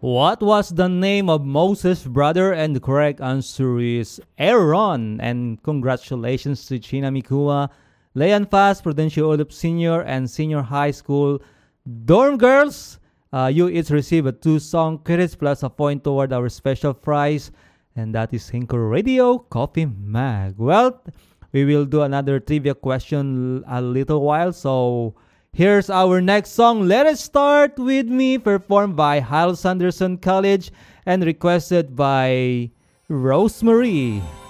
What was the name of Moses' brother? And the correct answer is Aaron. And congratulations to China Mikua, Leon Fast, Prudencio Ulup Senior, and Senior High School Dorm Girls. You each receive a 2-song credits plus a point toward our special prize. And that is Hinko Radio Coffee Mag. Well, we will do another trivia question a little while. So here's our next song. Let It Start With Me, performed by Hyles Anderson College and requested by Rosemary.